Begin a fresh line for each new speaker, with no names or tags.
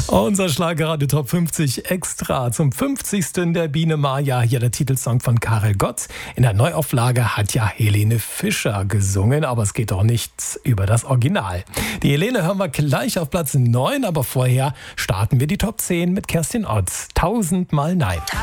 Unser Schlagerradio Top 50 Extra zum 50. der Biene Maya. Hier der Titelsong von Karel Gott. In der Neuauflage hat ja Helene Fischer gesungen, aber es geht doch nichts über das Original. Die Helene hören wir gleich auf Platz 9, aber vorher starten wir die Top 10 mit Kerstin Ott. 1000 Mal Nein.